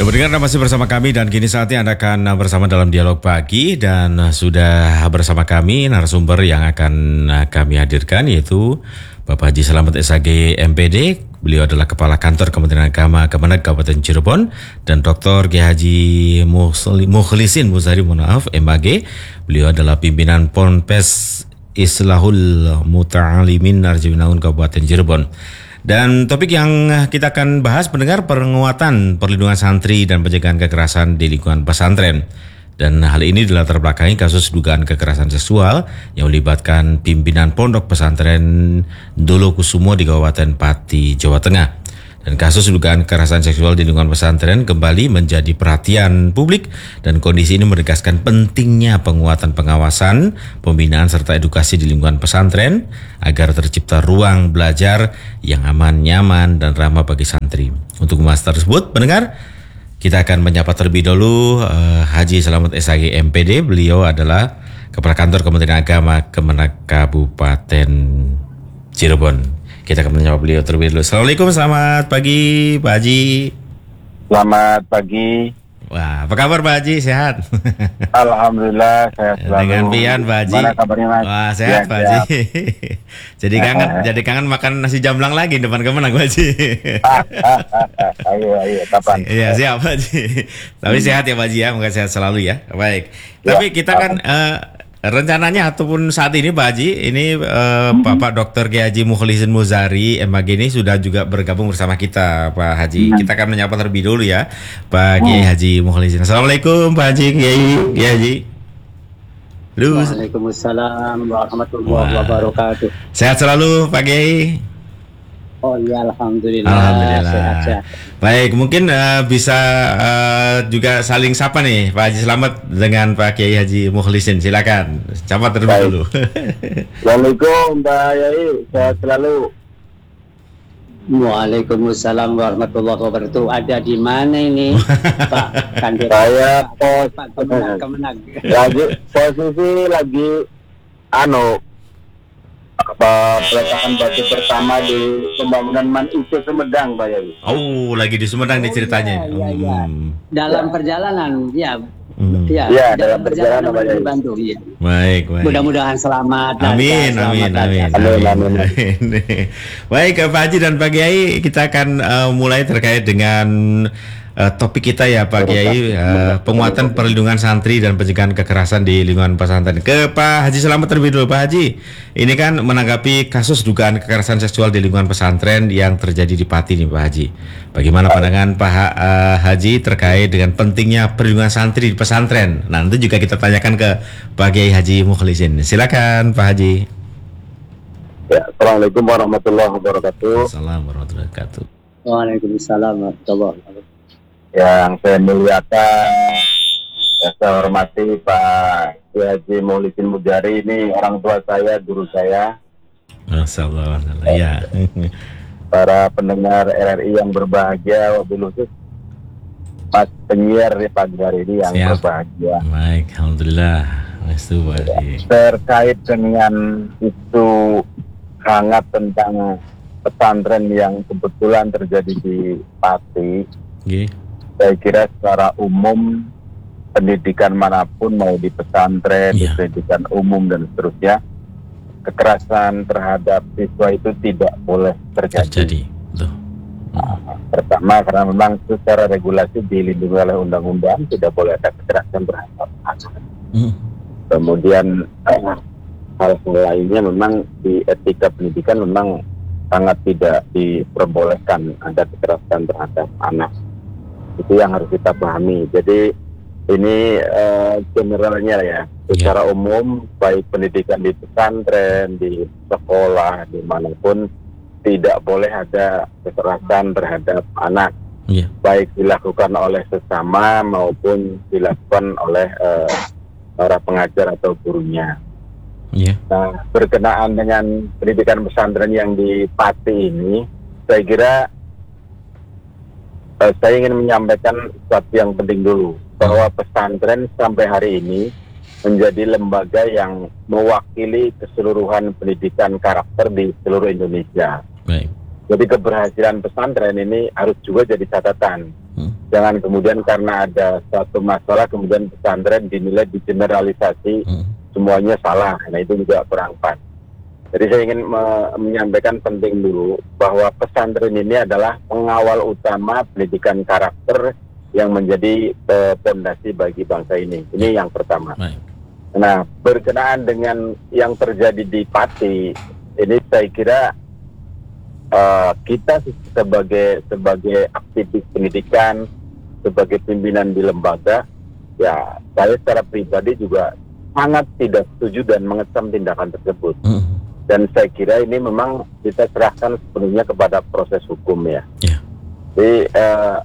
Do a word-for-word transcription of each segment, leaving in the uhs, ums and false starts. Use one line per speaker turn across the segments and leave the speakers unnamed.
Pendengar masih bersama kami dan kini saatnya Anda akan bersama dalam dialog pagi dan sudah bersama kami narasumber yang akan kami hadirkan yaitu Bapak Haji Slamet S H M P D. Beliau adalah Kepala Kantor Kementerian Agama Kemenag Kabupaten Cirebon dan Doktor Kiai Haji Mukhlisin Muzari Munaaf M G. Beliau adalah pimpinan Ponpes Islahul Muta'alimin Narjawinaun Kabupaten Cirebon. Dan topik yang kita akan bahas pendengar penguatan perlindungan santri dan pencegahan kekerasan di lingkungan pesantren. Dan hal ini dilatar belakangi kasus dugaan kekerasan seksual yang melibatkan pimpinan pondok pesantren Dolo Kusumo di Kabupaten Pati, Jawa Tengah. Dan kasus dugaan kekerasan seksual di lingkungan pesantren kembali menjadi perhatian publik dan kondisi ini menegaskan pentingnya penguatan pengawasan, pembinaan serta edukasi di lingkungan pesantren agar tercipta ruang belajar yang aman, nyaman dan ramah bagi santri. Untuk membahas tersebut, pendengar, kita akan menyapa terlebih dahulu uh, Haji Slamet S H M P D. Beliau adalah Kepala Kantor Kementerian Agama Kemenag Kabupaten Cirebon. Kita akan menjawab beliau terlebih dahulu. Assalamualaikum, selamat pagi Pak Haji.
Selamat pagi.
Wah, apa kabar Pak Haji? Sehat?
Alhamdulillah, sehat selalu.
Dengan pian Pak Haji.
Mana kabarnya Mas?
Wah, sehat ya, Pak Haji. Jadi kangen, jadi kangen makan nasi jamblang lagi depan Kemenag Pak Haji.
Ayo, ayo, kapan?
Iya, siap Pak Haji. Tapi hmm. sehat ya Pak Haji ya, semoga sehat selalu ya. Baik. Ya, tapi kita kan uh, rencananya ataupun saat ini Pak Haji, ini uh, hmm. Bapak Doktor Kiai Haji Mukhlisin Muzari M H ini sudah juga bergabung bersama kita Pak Haji. Hmm. Kita akan menyapa terlebih dulu ya Pak Kiai hmm. Haji Mukhlisin. Assalamualaikum Pak Haji, Kiai Kiai Haji. Halo.
Waalaikumsalam warahmatullahi wabarakatuh.
Sehat selalu Pak Kiai.
Oh ya, alhamdulillah.
Alhamdulillah.
Sehat, sehat.
Baik, mungkin uh, bisa uh, juga saling sapa nih Pak Haji Slamet dengan Pak Kiai Haji Mukhlisin. Silakan. Sapa terlebih dulu.
Assalamualaikum Pak Yai, sehat selalu.
Waalaikumsalam warahmatullahi wabarakatuh. Ada di mana ini Pak Kandir?
Saya pos
Pak Kemenag, Kemenag.
Lagi posisi lagi ano apa peletakan batu pertama di pembangunan Man Ice Sumedang Pak Yai.
Oh, lagi di Sumedang nih ceritanya.
Oh, iya, iya.
Hmm.
Dalam perjalanan, ya.
Hmm.
Ya,
ya,
dalam,
dalam
perjalanan,
perjalanan
dibantu. Ya.
Baik, baik.
Mudah-mudahan selamat.
Amin,
dan
amin,
selamat
amin,
dan
amin, amin, amin. Baik, Pak Haji dan Pak Kiai, kita akan uh, mulai terkait dengan uh, topik kita ya Pak Kiai, uh, penguatan perlindungan santri dan pencegahan kekerasan di lingkungan pesantren. Ke Pak Haji Slamet terlebih dulu. Pak Haji, ini kan menanggapi kasus dugaan kekerasan seksual di lingkungan pesantren yang terjadi di Pati nih Pak Haji. Bagaimana pandangan Pak ha- uh, Haji terkait dengan pentingnya perlindungan santri di pesantren? Nah, nanti juga kita tanyakan ke Pak Kiai Haji Mukhlisin. Silakan Pak Haji.
Ya, Assalamualaikum warahmatullahi wabarakatuh.
Assalamualaikum warahmatullahi wabarakatuh.
Waalaikumsalam warahmatullahi wabarakatuh.
Yang saya muliakan, yang saya hormati Pak Kiai Haji Mukhlisin Muzari, ini orang tua saya, guru saya.
Masyaallah, ya.
Para pendengar R R I yang berbahagia, wabil khusus Mas penyiar di pagi hari ini yang
Siap.
berbahagia.
Baik, alhamdulillah. Restu Pak Haji.
Terkait dengan isu hangat tentang pesantren yang kebetulan terjadi di Pati,
Oke.
saya kira secara umum pendidikan manapun, mau di pesantren, di
Iya.
pendidikan umum dan seterusnya, kekerasan terhadap siswa itu tidak boleh terjadi.
Terjadi. Betul.
Nah, pertama karena memang secara regulasi dilindungi oleh undang-undang, tidak boleh ada kekerasan terhadap anak.
Hmm.
Kemudian eh, hal lainnya memang di etika pendidikan memang sangat tidak diperbolehkan ada kekerasan terhadap anak. Itu yang harus kita pahami. Jadi ini uh, generalnya ya, secara yeah. umum baik pendidikan di pesantren, di sekolah, dimanapun tidak boleh ada kekerasan terhadap anak,
yeah.
baik dilakukan oleh sesama maupun dilakukan oleh uh, para pengajar atau gurunya.
Yeah.
Nah, berkenaan dengan pendidikan pesantren yang di Pati ini, saya kira uh, saya ingin menyampaikan sesuatu yang penting dulu, bahwa pesantren sampai hari ini menjadi lembaga yang mewakili keseluruhan pendidikan karakter di seluruh Indonesia.
Baik.
Jadi keberhasilan pesantren ini harus juga jadi catatan. Hmm. Jangan kemudian karena ada suatu masalah kemudian pesantren dinilai digeneralisasi hmm. semuanya salah. Nah itu juga kurang pas. Jadi saya ingin me- menyampaikan penting dulu bahwa pesantren ini adalah pengawal utama pendidikan karakter yang menjadi fondasi uh, bagi bangsa ini. Ini yang pertama. Baik. Nah, berkenaan dengan yang terjadi di Pati, ini saya kira uh, kita sebagai sebagai aktivis pendidikan, sebagai pimpinan di lembaga, ya saya secara pribadi juga sangat tidak setuju dan mengecam tindakan tersebut. Mm. Dan saya kira ini memang kita serahkan sepenuhnya kepada proses hukum ya. Yeah. Jadi uh,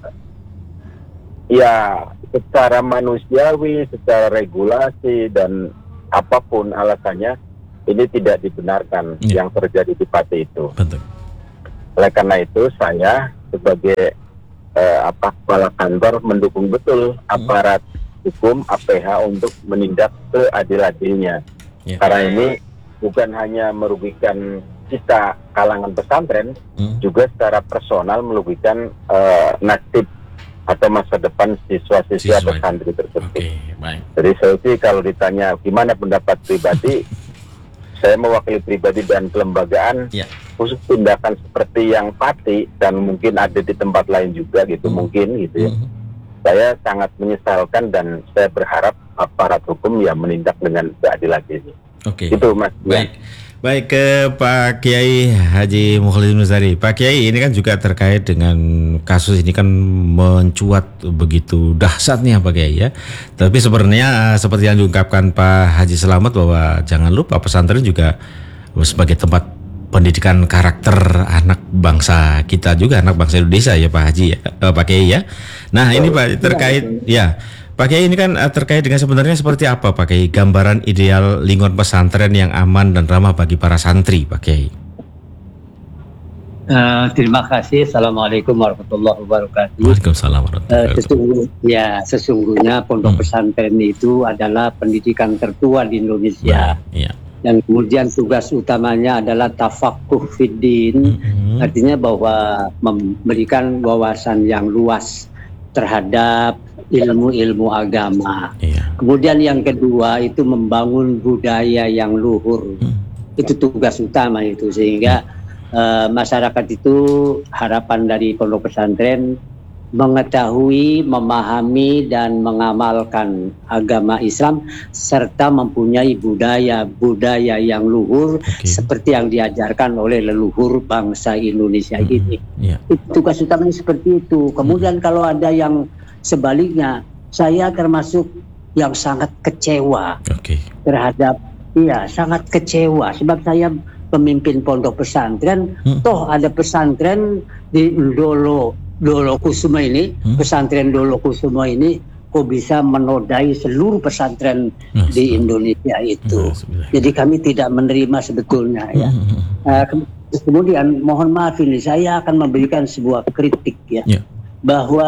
ya secara manusiawi, secara regulasi dan apapun alasannya ini tidak dibenarkan yeah. yang terjadi di Pati itu. Betul. Oleh karena itu saya sebagai uh, apa kepala kantor mendukung betul aparat mm. hukum A P H untuk menindak seadil-adilnya. Yeah. Karena ini bukan hanya merugikan kita kalangan pesantren, hmm. juga secara personal merugikan uh, nasib atau masa depan siswa-siswa atau santri tersebut. Okay, baik. Jadi saya sih kalau ditanya gimana pendapat pribadi, saya mewakili pribadi dan kelembagaan, yeah. khusus tindakan seperti yang Pati dan mungkin ada di tempat lain juga gitu, hmm. mungkin gitu ya. Hmm. Saya sangat menyesalkan dan saya berharap aparat hukum ya menindak dengan seadil-adilnya. Oke. Itu Mas. Baik. Ya. Baik ke Pak Kiai Haji Mukhlidin Nuzari. Pak Kiai, ini kan juga terkait dengan kasus ini kan mencuat begitu dahsyatnya Pak Kiai ya. Tapi sebenarnya seperti yang diungkapkan Pak Haji Selamat bahwa jangan lupa pesantren juga sebagai tempat pendidikan karakter anak bangsa kita juga, anak bangsa Indonesia ya Pak Haji ya, eh, Pak Kiai ya. Nah, ini Pak terkait ya. Pak Kiai ini kan uh, terkait dengan sebenarnya seperti apa Pak Kiai gambaran ideal lingkungan pesantren yang aman dan ramah bagi para santri Pak Kiai?
Uh, terima kasih. Assalamualaikum warahmatullahi wabarakatuh.
Waalaikumsalam warahmatullahi wabarakatuh. Uh,
sesungguh, ya sesungguhnya pondok hmm. pesantren itu adalah pendidikan tertua di Indonesia. Nah, iya. Dan kemudian tugas utamanya adalah tafakuh fiddin, hmm. artinya bahwa memberikan wawasan yang luas terhadap ilmu-ilmu agama. Iya. Kemudian yang kedua itu membangun budaya yang luhur. Hmm. Itu tugas utama itu sehingga hmm. uh, masyarakat itu harapan dari pondok pesantren mengetahui, memahami dan mengamalkan agama Islam serta mempunyai budaya-budaya yang luhur okay. seperti yang diajarkan oleh leluhur bangsa Indonesia hmm. ini. Yeah. Itu tugas utamanya seperti itu. Kemudian hmm. kalau ada yang sebaliknya, saya termasuk yang sangat kecewa okay. terhadap, iya sangat kecewa sebab saya pemimpin pondok pesantren, hmm. toh ada pesantren di Ndolo, Ndolo Kusuma ini, hmm. pesantren Ndolo Kusuma ini kok bisa menodai seluruh pesantren nah, di Indonesia itu. Nah, jadi kami tidak menerima sebetulnya ya. Hmm. Uh, kemudian mohon maaf ini saya akan memberikan sebuah kritik ya, yeah. bahwa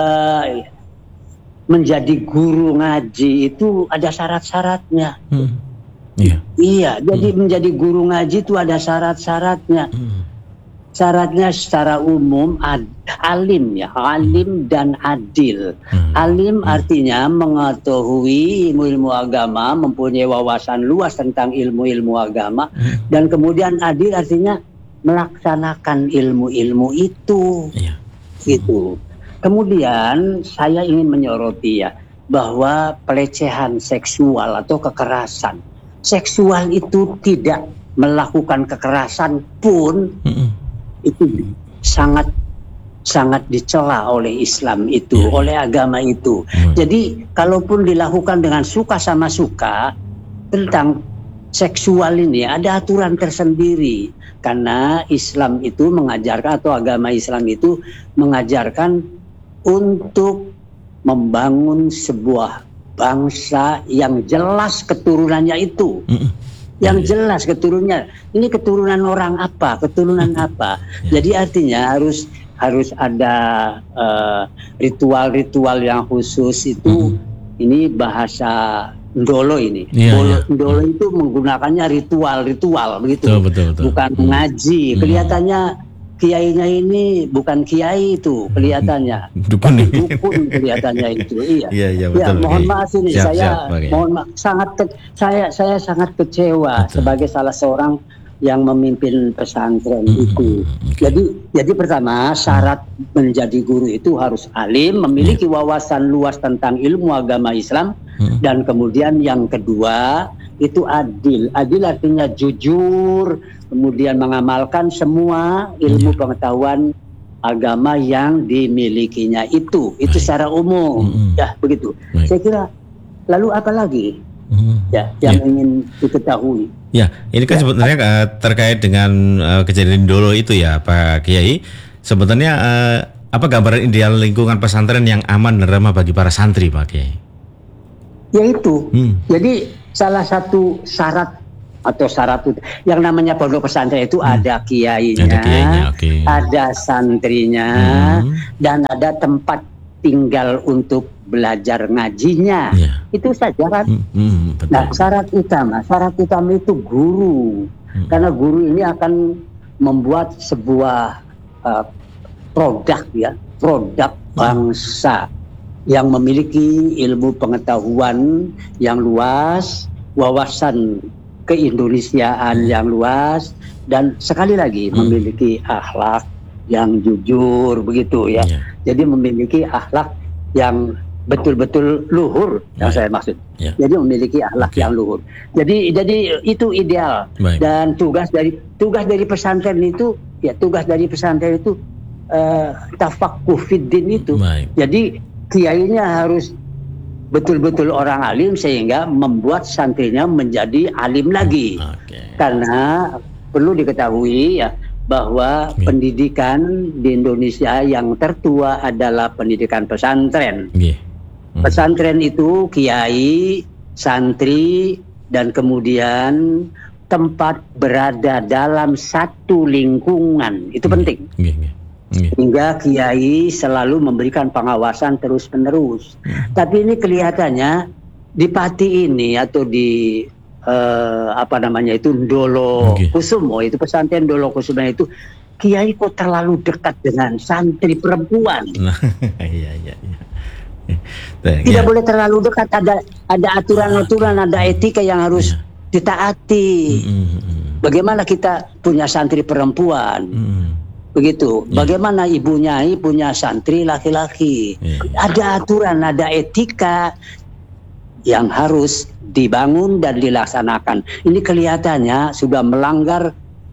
menjadi guru ngaji itu ada syarat-syaratnya. Hmm. Yeah. Iya, jadi hmm. menjadi guru ngaji itu ada syarat-syaratnya. Hmm. Syaratnya secara umum ad, alim ya, alim dan adil. Hmm. Alim hmm. artinya mengetahui ilmu-ilmu agama, mempunyai wawasan luas tentang ilmu-ilmu agama, hmm. dan kemudian adil artinya melaksanakan ilmu-ilmu itu. Yeah. Gitu. Kemudian saya ingin menyoroti ya bahwa pelecehan seksual atau kekerasan seksual itu tidak melakukan kekerasan pun mm-hmm. itu sangat sangat dicela oleh Islam itu, yeah. oleh agama itu. Mm. Jadi kalaupun dilakukan dengan suka sama suka tentang seksual ini ada aturan tersendiri karena Islam itu mengajarkan atau agama Islam itu mengajarkan untuk membangun sebuah bangsa yang jelas keturunannya itu, mm-hmm. yang yeah, jelas keturunannya. Ini keturunan orang apa, keturunan apa. Yeah. Jadi artinya harus harus ada uh, ritual-ritual yang khusus itu. Mm-hmm. Ini bahasa Ndolo ini. Yeah, Ndolo, yeah. Ndolo yeah. itu menggunakannya ritual-ritual begitu, betul, betul, betul. bukan mm. ngaji. Kelihatannya kiainya ini bukan kiai itu kelihatannya,
dukun,
dukun kelihatannya itu. Iya.
Iya, iya,
ya,
betul.
mohon maaf ini
siap,
saya
siap,
mohon maaf sangat ke, saya saya sangat kecewa betul. Sebagai salah seorang yang memimpin pesantren hmm, itu. Okay. Jadi jadi pertama syarat hmm. menjadi guru itu harus alim, memiliki yeah. wawasan luas tentang ilmu agama Islam hmm. dan kemudian yang kedua itu adil. Adil artinya jujur, kemudian mengamalkan semua ilmu pengetahuan agama yang dimilikinya itu. Itu
Baik.
secara umum. Mm-hmm. Ya, begitu. Baik. Saya kira lalu apa lagi? Mm-hmm. Ya, yang ya. ingin diketahui.
Ya, ini kan ya. sebenarnya uh, terkait dengan uh, kejadian dulu itu ya, Pak Kiai. Sebenarnya uh, apa gambaran ideal lingkungan pesantren yang aman dan ramah bagi para santri, Pak Kiai?
Yaitu, hmm. jadi salah satu syarat atau syarat itu yang namanya pondok pesantren itu hmm. ada kiainya, ada, kiainya, okay. ada santrinya, hmm. dan ada tempat tinggal untuk belajar ngajinya. Yeah. Itu saja kan. Hmm. Hmm, nah, syarat utama, syarat utama itu guru, hmm. karena guru ini akan membuat sebuah uh, produk ya, produk hmm. bangsa yang memiliki ilmu pengetahuan yang luas, wawasan keindonesiaan yang luas, dan sekali lagi hmm. memiliki akhlak yang jujur begitu ya. Yeah. Jadi memiliki akhlak yang betul-betul luhur yeah. yang saya maksud. Yeah. Jadi memiliki akhlak okay. yang luhur. Jadi jadi itu ideal. Baik. Dan tugas dari tugas dari pesantren itu ya tugas dari pesantren itu uh, tafaqquh fiddin itu. Baik. Jadi kiainya harus betul-betul orang alim sehingga membuat santrinya menjadi alim lagi. Okay. Karena perlu diketahui ya bahwa yeah. pendidikan di Indonesia yang tertua adalah pendidikan pesantren. Yeah. Mm. Pesantren itu kiai, santri, dan kemudian tempat berada dalam satu lingkungan. Itu yeah. penting. Yeah. Yeah. Sehingga kiai selalu memberikan pengawasan terus-menerus. Hmm. Tapi ini kelihatannya di Pati ini atau di uh, apa namanya itu Ndolo okay. Kusumo, itu pesantren Ndolo Kusumo itu kiai kok terlalu dekat dengan santri perempuan. Nah, iya iya iya. Tidak ya. boleh terlalu dekat, ada ada aturan-aturan, ada etika yang harus ya. ditaati. Hmm. Bagaimana kita punya santri perempuan? Hmm. Begitu. Yeah. Bagaimana ibu nyai punya santri laki-laki? Yeah. Ada aturan, ada etika yang harus dibangun dan dilaksanakan. Ini kelihatannya sudah melanggar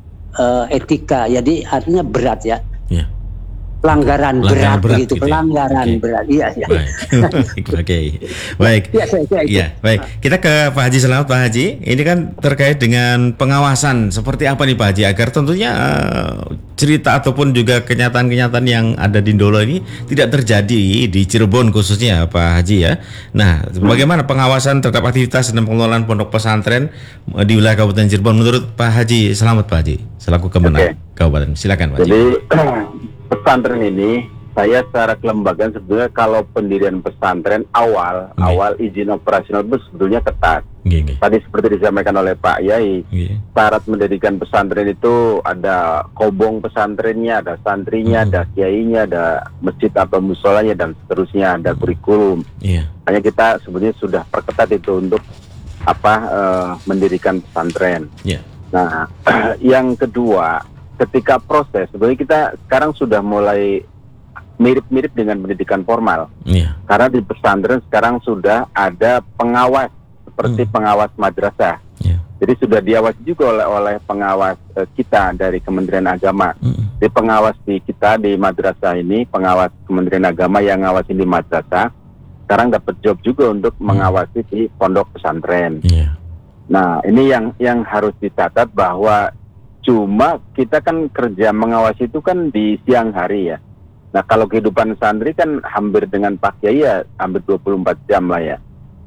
uh, etika. Jadi artinya berat ya. Yeah. Pelanggaran berat, berat begitu, gitu pelanggaran ya? berat. Iya, iya.
Baik. Oke. Okay. Baik. Ya, saya, saya, ya, baik. Kita ke Pak Haji Selamat, Pak Haji. Ini kan terkait dengan pengawasan seperti apa nih Pak Haji agar tentunya uh, cerita ataupun juga kenyataan-kenyataan yang ada di Ndolo ini tidak terjadi di Cirebon khususnya Pak Haji ya. Nah, bagaimana pengawasan terhadap aktivitas dan pengelolaan pondok pesantren di wilayah Kabupaten Cirebon menurut Pak Haji Selamat, Pak Haji selaku Kemenang okay. Kabupaten. Silakan Pak Haji.
Jadi pesantren ini saya secara kelembagaan sebetulnya kalau pendirian pesantren awal okay. awal izin operasional itu sebetulnya ketat. Okay. Tadi seperti disampaikan oleh Pak Yai, okay. syarat mendirikan pesantren itu ada kobong pesantrennya, ada santrinya, mm-hmm. ada kiainya, ada masjid atau musolanya dan seterusnya, ada kurikulum. Yeah. Hanya kita sebetulnya sudah perketat itu untuk apa uh, mendirikan pesantren. Yeah. Nah, yang kedua, ketika proses, sebenarnya kita sekarang sudah mulai mirip-mirip dengan pendidikan formal. Yeah. Karena di pesantren sekarang sudah ada pengawas seperti mm. pengawas madrasah. Yeah. Jadi sudah diawasi juga oleh oleh pengawas uh, kita dari Kementerian Agama. Mm. Di pengawas di kita di madrasah ini, pengawas Kementerian Agama yang ngawasi di madrasah, sekarang dapat job juga untuk mm. mengawasi di pondok pesantren. Yeah. Nah, ini yang yang harus dicatat bahwa cuma kita kan kerja mengawasi itu kan di siang hari ya. Nah kalau kehidupan santri kan hampir dengan Pak Kiai ya hampir dua puluh empat jam lah ya.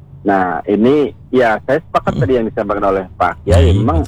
Nah ini ya saya sepakat hmm. tadi yang disampaikan oleh Pak Kiai. Hmm, memang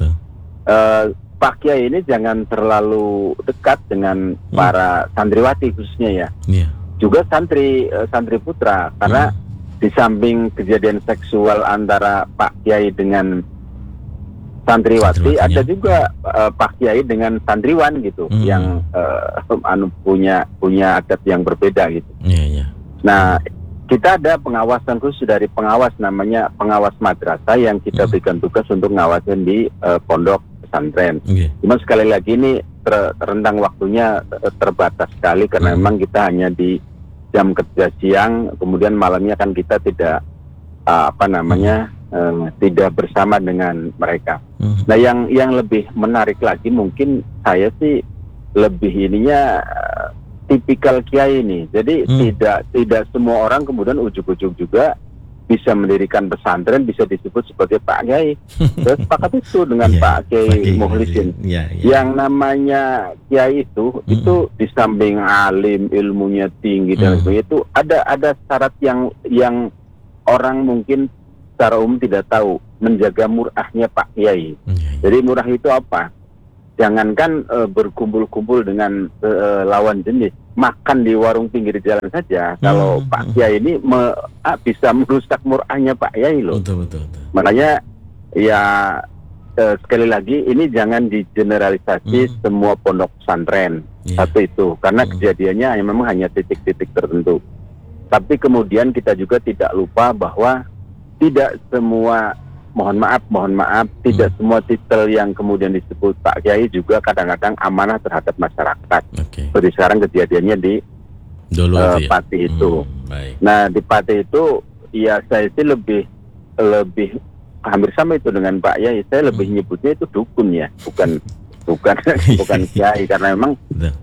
uh, Pak Kiai ini jangan terlalu dekat dengan hmm. para santriwati khususnya ya. Yeah. Juga santri uh, santri putra karena hmm. di samping kejadian seksual antara Pak Kiai dengan santriwati,
Santriwatinya.
ada juga uh, Pak Kiai dengan santriwan gitu, hmm. yang uh, anu punya punya adat yang berbeda gitu.
Yeah, yeah.
Nah, kita ada pengawasan khusus dari pengawas namanya pengawas madrasah yang kita hmm. berikan tugas untuk ngawasin di uh, pondok pesantren. Okay. Cuma sekali lagi ini ter- rentang waktunya uh, terbatas sekali karena hmm. memang kita hanya di jam kerja siang, kemudian malamnya kan kita tidak uh, apa namanya uh, tidak bersama dengan mereka. Hmm. Nah, yang yang lebih menarik lagi mungkin saya sih lebih ininya uh, tipikal kiai ini. Jadi hmm. tidak tidak semua orang kemudian ujuk-ujuk juga bisa mendirikan pesantren, bisa disebut sebagai Pak Kiai. Saya sepakat itu dengan yeah, Pak Kiai Mukhlisin. Yeah, yeah. Yang namanya Kiai itu, mm-hmm. itu di samping alim, ilmunya tinggi dan sebagainya, mm-hmm. itu ada ada syarat yang yang orang mungkin secara umum tidak tahu, menjaga murahnya Pak Kiai. Yeah, yeah. Jadi murah itu apa? Jangankan uh, berkumpul-kumpul dengan uh, lawan jenis, makan di warung pinggir jalan saja. Hmm, kalau hmm, Pak Kiai ini me, ah, bisa merusak murahnya Pak Kiai loh. Betul, betul, betul. Makanya ya uh, sekali lagi ini jangan digeneralisasi hmm. semua pondok pesantren. Yeah. Satu itu, karena hmm. kejadiannya memang hanya titik-titik tertentu. Tapi kemudian kita juga tidak lupa bahwa tidak semua Mohon maaf, mohon maaf, tidak hmm. semua titel yang kemudian disebut Pak Kiai juga kadang-kadang amanah terhadap masyarakat. Okay. Seperti sekarang kejadiannya di Dulu uh, ya? Pati itu. Hmm, baik. Nah, di Pati itu, ya saya sih lebih lebih hampir sama itu dengan Pak Kiai. Saya lebih hmm. nyebutnya itu dukun ya, bukan bukan bukan Kiai, karena memang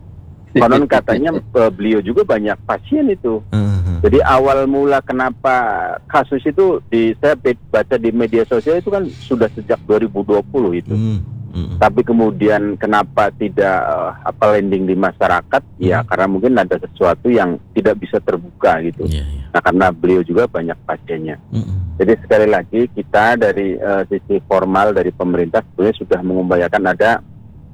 konon katanya uh, beliau juga banyak pasien itu. Uh-huh. Jadi awal mula kenapa kasus itu di saya baca di media sosial itu kan sudah sejak dua ribu dua puluh itu. Uh-huh. Tapi kemudian kenapa tidak uh, apa landing di masyarakat? Uh-huh. Ya karena mungkin ada sesuatu yang tidak bisa terbuka gitu. Yeah, yeah. Nah karena beliau juga banyak pasiennya. Uh-huh. Jadi sekali lagi kita dari uh, sisi formal dari pemerintah sebenarnya sudah mengupayakan ada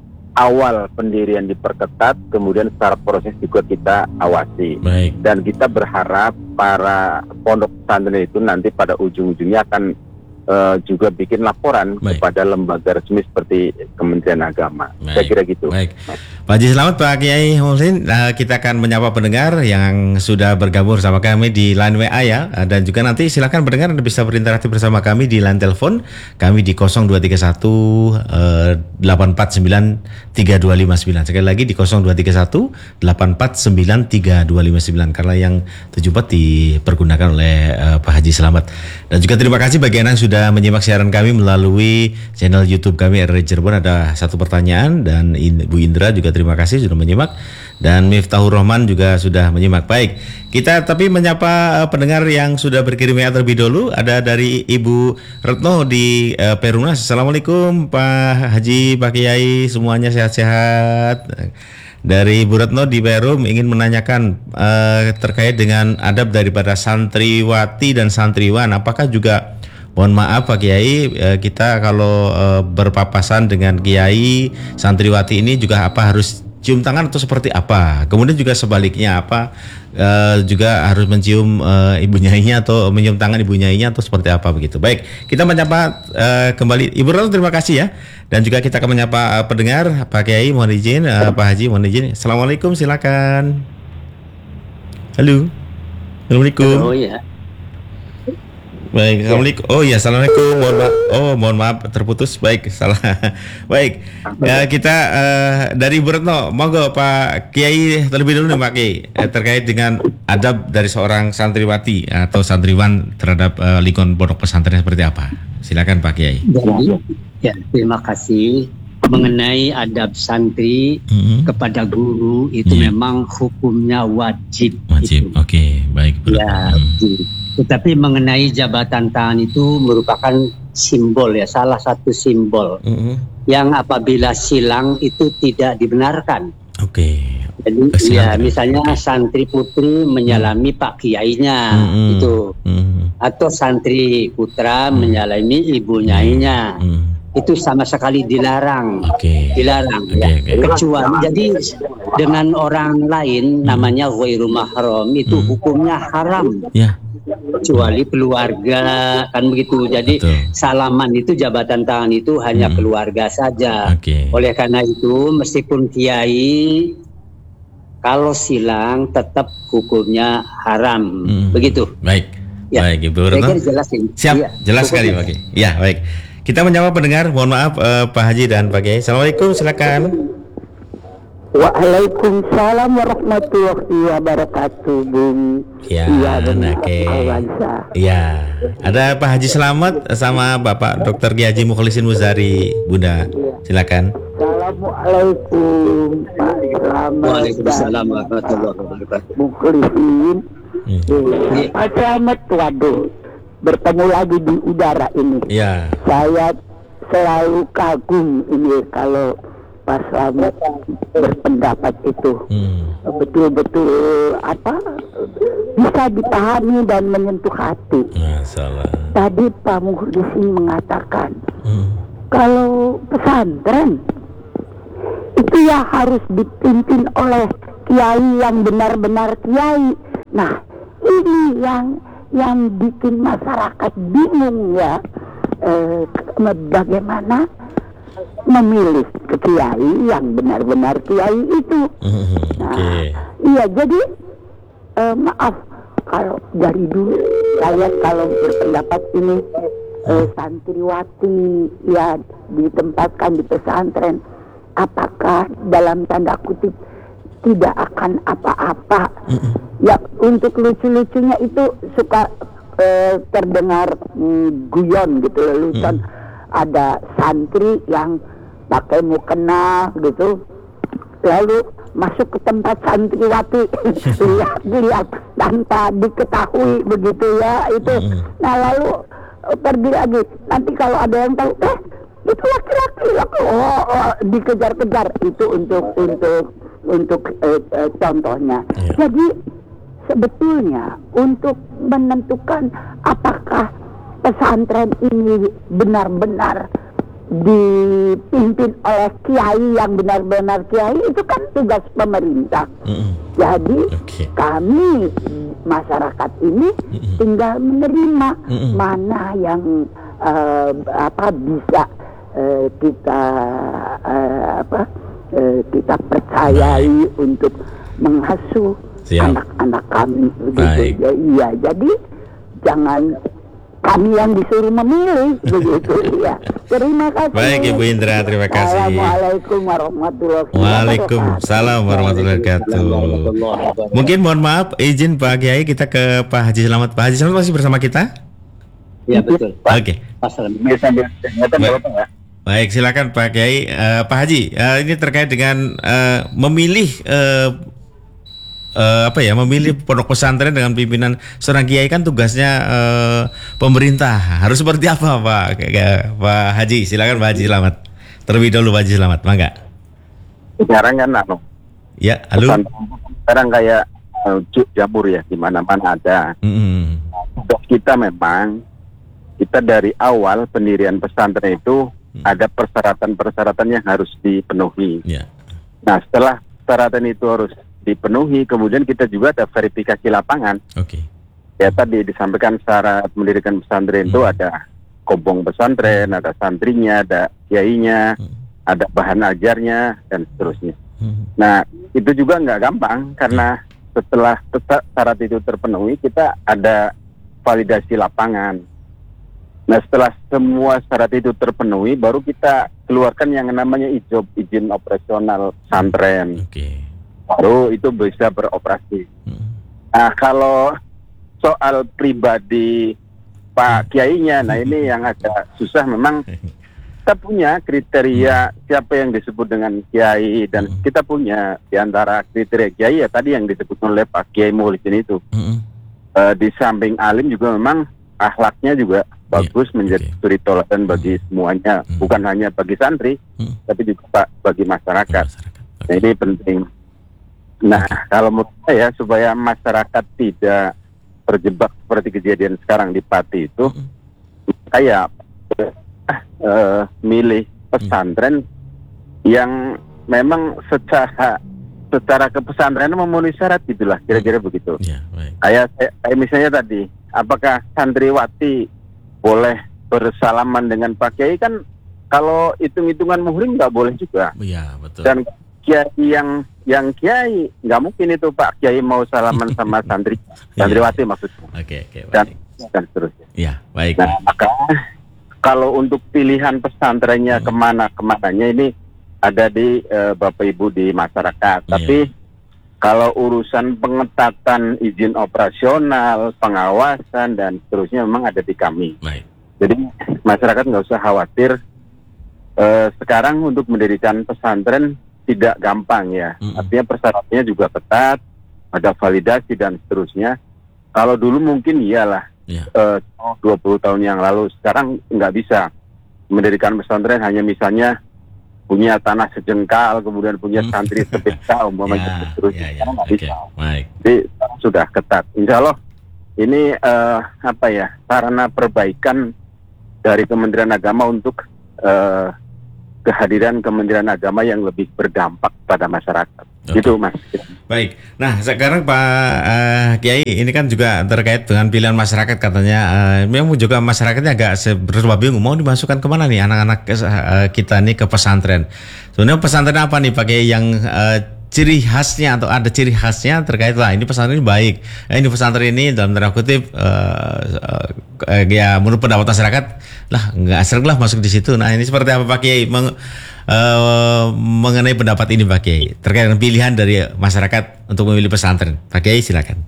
awal pendirian diperketat, kemudian secara proses juga kita awasi. Baik. Dan kita berharap para pondok pesantren itu nanti pada ujung-ujungnya akan uh, juga bikin laporan Baik. kepada lembaga resmi seperti Kementerian Agama. Baik. Saya kira gitu. Baik.
Pak Haji selamat Pak Kiai Mukhlisin. Uh, kita akan menyapa pendengar yang sudah bergabung bersama kami di line W A ya, uh, dan juga nanti silakan pendengar Anda bisa berinteraksi bersama kami di line telepon kami di nol dua tiga satu delapan empat sembilan tiga dua lima sembilan. Sekali lagi di nol dua tiga satu delapan empat sembilan tiga dua lima sembilan karena yang tujuh empat dipergunakan oleh uh, Pak Haji Selamat. Dan juga terima kasih bagi Anda yang sudah menyimak siaran kami melalui channel YouTube kami R R I Cirebon. Ada satu pertanyaan dan Bu Indra juga terima kasih sudah menyimak, dan Miftahur Rahman juga sudah menyimak. Baik, kita tapi menyapa uh, pendengar yang sudah berkirim ya terlebih dahulu. Ada dari Ibu Retno di uh, Perumnas. Assalamualaikum Pak Haji, Pak Kiai, semuanya sehat-sehat. Dari Ibu Retno di Perum ingin menanyakan uh, terkait dengan adab daripada santriwati dan santriwan. Apakah juga, mohon maaf Pak Kiai, kita kalau uh, berpapasan dengan Kiai santriwati ini juga apa harus cium tangan atau seperti apa? Kemudian juga sebaliknya apa uh, juga harus mencium uh, ibu nyainya atau menyium tangan ibu nyainya atau seperti apa begitu? Baik, kita menyapa uh, kembali Ibu Retno, terima kasih ya. Dan juga kita akan menyapa uh, pendengar Pak Kiai, mohon izin, uh, Pak Haji mohon izin. Assalamualaikum, silakan. Halo. Assalamualaikum.
Oh ya.
Baik, assalamualaikum. Oh iya, assalamualaikum. Mohon maaf. Oh, mohon maaf terputus. Baik, salah. Baik, ya, kita uh, dari Bu Retno, monggo Pak Kiai terlebih dulu nih Pak Kiai eh, terkait dengan adab dari seorang santriwati atau santriwan terhadap uh, lingkungan pondok pesantren seperti apa? Silakan Pak Kiai.
Jadi, ya terima kasih. Mengenai adab santri mm-hmm. kepada guru itu yeah. memang hukumnya wajib.
Wajib, oke, okay. Baik.
Ya, hmm. Tetapi mengenai jabatan tangan itu merupakan simbol ya, salah satu simbol mm-hmm. yang apabila silang itu tidak dibenarkan. Oke. Okay. Jadi silang ya misalnya okay. santri putri menyalami mm. Pak Kiainya mm-hmm. itu, mm-hmm. atau santri putra mm. menyalami ibu nyainya. Mm. Itu sama sekali dilarang, okay. dilarang. Okay, ya. Okay. Kecuali jadi dengan orang lain hmm. namanya ghairu mahram itu hmm. hukumnya haram. Yeah. kecuali keluarga, kan begitu. Jadi betul. Salaman itu, jabatan tangan itu hanya hmm. keluarga saja. Okay. Oleh karena itu meskipun kiai kalau silang tetap hukumnya haram, hmm. begitu.
Baik, ya. Baik Ibu Retno.
Jelas ini.
Siap, ya, jelas sekali Pak Kiai. Ya, baik. Kita menyapa pendengar. Mohon maaf uh, Pak Haji dan Pak Kiai. Assalamualaikum, silakan.
Waalaikumsalam warahmatullahi wabarakatuh, Bung.
Ya, oke. Iya. Ada Pak Haji Selamat sama Bapak Dokter Kiai Haji Mukhlisin Muzari, Bunda. Silakan.
Assalamualaikum Pak Selamat.
Waalaikumsalam warahmatullahi wabarakatuh.
Mukhlisin. Hmm. Pak Selamat, waduh, bertemu lagi di udara ini.
Ya.
Saya selalu kagum ini kalau Pak Selamat berpendapat itu hmm. betul-betul apa bisa dipahami dan menyentuh hati.
Masalah.
Tadi Pak Mukhlisin mengatakan hmm. kalau pesantren itu ya harus dipimpin oleh kiai yang benar-benar kiai. Nah, ini yang yang bikin masyarakat bingung ya, eh, bagaimana memilih ke kiai yang benar-benar kiai itu. Nah, okay. Iya, jadi uh, maaf kalau dari dulu saya kalau berpendapat ini uh, santriwati ya ditempatkan di pesantren, apakah dalam tanda kutip tidak akan apa-apa? Ya, untuk lucu-lucunya itu suka uh, terdengar mm, guyon gitu, lelucon. Ada santri yang pakai mukena gitu, lalu masuk ke tempat santriwati lihat-lihat tanpa diketahui begitu ya itu. Nah lalu pergi lagi, nanti kalau ada yang tahu, eh itu laki-laki, oh, oh dikejar-kejar. Itu untuk untuk untuk eh, eh, contohnya. Jadi sebetulnya untuk menentukan apakah pesantren ini benar-benar dipimpin oleh kiai yang benar-benar kiai, itu kan tugas pemerintah. Mm-hmm. Jadi okay. kami masyarakat ini mm-hmm. tinggal menerima mm-hmm. mana yang uh, apa bisa uh, kita uh, apa uh, kita percayai Baik. untuk mengasuh Siap. anak-anak kami. Begitu. Ya, iya, jadi jangan kami yang disuruh memilih begitu ya. Terima kasih.
Baik Ibu Indra, terima kasih.
Assalamualaikum warahmatullahi wabarakatuh.
Waalaikumsalam warahmatullahi wabarakatuh. Mungkin mohon maaf izin Pak Kiai kita ke Pak Haji Selamat. Pak Haji Selamat masih bersama kita?
Iya betul.
Oke. Baik. Baik, silakan Pak Kiai. Uh, Pak Haji, uh, ini terkait dengan uh, memilih uh, Uh, apa ya memilih pondok pesantren dengan pimpinan seorang kiai, kan tugasnya uh, pemerintah. Harus seperti apa Pak Pak Haji? Silakan Pak Haji Selamat. Terlebih dahulu Pak Haji Selamat, mangga.
Sekarang kan anu.
Ya, halo.
Sekarang kayak uh, jamur ya, di mana-mana ada. Mm-hmm. Tugas kita memang kita dari awal pendirian pesantren itu mm. ada persyaratan-persyaratan yang harus dipenuhi. Yeah. Nah, setelah persyaratan itu harus dipenuhi, kemudian kita juga ada verifikasi lapangan. Oke. Okay. Ya tadi disampaikan syarat mendirikan pesantren hmm. itu ada kobong pesantren, ada santrinya, ada kiainya, hmm. ada bahan ajarnya dan seterusnya. Hmm. Nah itu juga nggak gampang karena hmm. setelah syarat itu terpenuhi kita ada validasi lapangan. Nah setelah semua syarat itu terpenuhi baru kita keluarkan yang namanya ijob, izin operasional pesantren. Oke. Okay. Baru itu bisa beroperasi. Hmm. Nah kalau soal pribadi Pak Kiainya, nah ini yang agak susah memang. Kita punya kriteria siapa yang disebut dengan Kiai dan hmm. kita punya diantara kriteria Kiai ya tadi yang disebut oleh Pak Kiai Mukhlisin itu. Hmm. Uh, di samping alim juga memang akhlaknya juga bagus, yeah, menjadi okay. suri toladan bagi hmm. semuanya, hmm. bukan hanya bagi santri, hmm. tapi juga bagi masyarakat. masyarakat. Okay. Nah ini penting. Nah, kalau menurut saya supaya masyarakat tidak terjebak seperti kejadian sekarang di Pati itu, mm-hmm. kayak uh, milih pesantren mm-hmm. yang memang secara secara kepesantrenan memenuhi syarat gitulah, kira-kira mm-hmm. begitu. Yeah, right. Kayak, kayak misalnya tadi apakah santriwati boleh bersalaman dengan Pak Kiai? Kan kalau hitung-hitungan muhrim nggak boleh juga.
Iya, betul.
Dan kiai yang yang kiai nggak mungkin itu Pak Kiai mau salaman sama santri santriwati maksudnya.
Oke, oke.
Dan dan seterusnya.
Iya, baik.
Nah, maka kalau untuk pilihan pesantrennya hmm. kemana kemananya ini ada di uh, Bapak Ibu di masyarakat. Yeah. Tapi kalau urusan pengetatan izin operasional, pengawasan dan seterusnya memang ada di kami.
Baik.
Jadi masyarakat nggak usah khawatir. Uh, sekarang untuk mendirikan pesantren tidak gampang ya. Mm-hmm. Artinya persyaratannya juga ketat, ada validasi dan seterusnya. Kalau dulu mungkin iyalah. Yeah. Uh, dua puluh tahun yang lalu, sekarang nggak bisa mendirikan pesantren hanya misalnya punya tanah sejengkal, kemudian punya santri sepeda, umpamanya
yeah,
seterusnya,
yeah, yeah.
nggak
okay.
bisa.
Baik.
Jadi sudah ketat. Insya Allah ini uh, apa ya sarana perbaikan dari Kementerian Agama untuk uh, kehadiran Kementerian Agama yang lebih berdampak pada masyarakat. Okay. Gitu Mas.
Baik. Nah sekarang Pak uh, Kiai ini kan juga terkait dengan pilihan masyarakat katanya. Uh, memang juga masyarakatnya agak serba bingung mau dimasukkan kemana nih anak-anak uh, kita nih ke pesantren. Sebenarnya pesantren apa nih Pak Kiai yang uh, ciri khasnya atau ada ciri khasnya terkait lah ini pesantren ini baik. Nah, ini pesantren ini dalam tanda kutip uh, uh, uh, ya menurut pendapat masyarakat lah nggak asal lah masuk di situ. Nah ini seperti apa Pak Kiai meng, uh, mengenai pendapat ini Pak Kiai terkait dengan pilihan dari masyarakat untuk memilih pesantren. Pak Kiai silakan.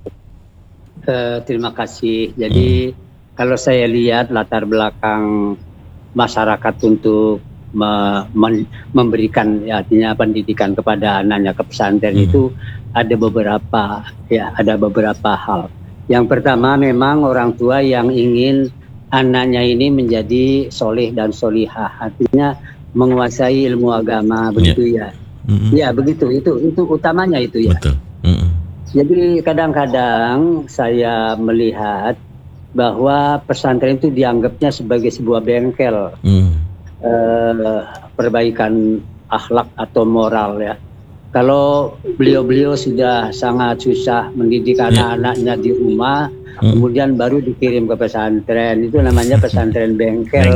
Uh, terima kasih. Jadi hmm. kalau saya lihat latar belakang masyarakat untuk Me- memberikan ya, artinya pendidikan kepada anaknya ke pesantren hmm. itu ada beberapa ya ada beberapa hal. Yang pertama memang orang tua yang ingin anaknya ini menjadi soleh dan solihah, artinya menguasai ilmu agama begitu yeah. ya. Mm-hmm. Ya begitu itu itu utamanya itu ya.
Betul. Mm-hmm. Jadi kadang-kadang saya melihat bahwa pesantren itu dianggapnya sebagai sebuah bengkel. Mm. Uh, perbaikan akhlak atau moral ya. Kalau beliau-beliau sudah sangat susah mendidik anak-anaknya di rumah, hmm. kemudian baru dikirim ke pesantren, itu namanya pesantren bengkel.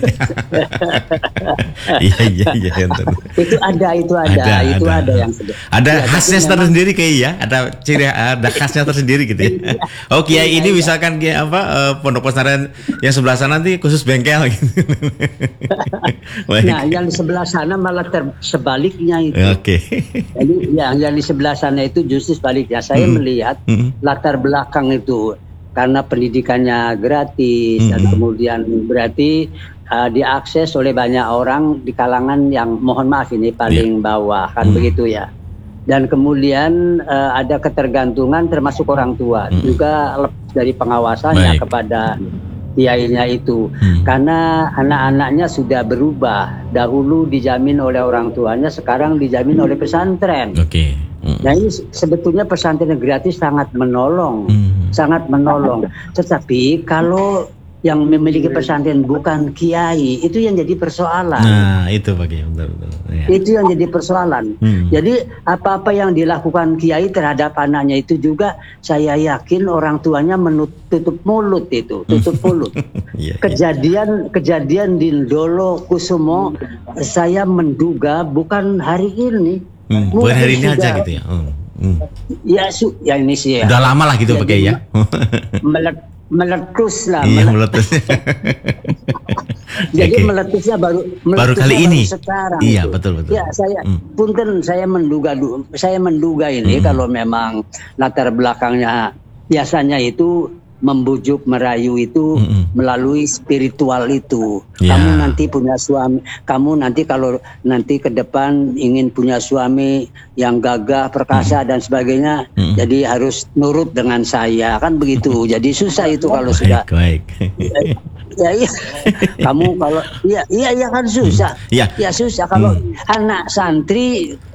Iya iya iya. Itu ada itu ada, ada itu ada, ada yang sedang. Ada ya, khasnya tersendiri kayak ya, ada ciri ada khasnya tersendiri gitu ya. Oh Kiai ini misalkan kayak apa uh, pondok pesantren yang sebelah sana nanti khusus bengkel gitu.
Nah yang di sebelah sana malah ter- sebaliknya itu.
Oke. Okay.
Jadi yang, yang di sebelah sana itu justru sebaliknya. Saya hmm. melihat hmm. latar belakang itu karena pendidikannya gratis hmm. dan kemudian berarti uh, diakses oleh banyak orang di kalangan yang mohon maaf ini paling yeah. bawah kan hmm. begitu ya. Dan kemudian uh, ada ketergantungan termasuk orang tua hmm. juga lepas dari pengawasannya Baik. kepada kiainya itu hmm. karena anak-anaknya sudah berubah. Dahulu dijamin oleh orang tuanya, sekarang dijamin oleh pesantren. Oke. Okay. Hmm. Nah ini sebetulnya pesantren gratis sangat menolong, hmm. sangat menolong. Tetapi kalau yang memiliki pesantren bukan kiai, itu yang jadi persoalan. Nah itu Pak Kiai, betul-betul. Ya. Itu yang jadi persoalan. Hmm. Jadi apa-apa yang dilakukan kiai terhadap anaknya itu juga saya yakin orang tuanya menutup mulut itu, tutup mulut. yeah, kejadian yeah. kejadian di Ndolo Kusumo, saya menduga bukan hari ini.
Hmm, bukan hari ini aja gitu ya. Hmm. Hmm.
Ya, su- ya ini sih. Ya.
Udah lama lah gitu Pak Kiai ya.
Melek meletus lah,
iya,
meletus. Jadi okay. meletusnya baru meletusnya
baru kali
baru
ini
sekarang.
Iya
itu.
betul betul.
Ya saya hmm. punten saya menduga saya menduga ini hmm. kalau memang latar belakangnya biasanya itu membujuk merayu itu mm-mm. melalui spiritual itu. Yeah. Kamu nanti punya suami, kamu nanti kalau nanti ke depan ingin punya suami yang gagah, perkasa mm. dan sebagainya, mm. jadi harus nurut dengan saya, kan begitu. Jadi susah itu kalau baik, sudah. Baik. Ya, ya, kamu kalau iya iya ya kan susah. Mm. Yeah. Ya susah kalau mm. anak santri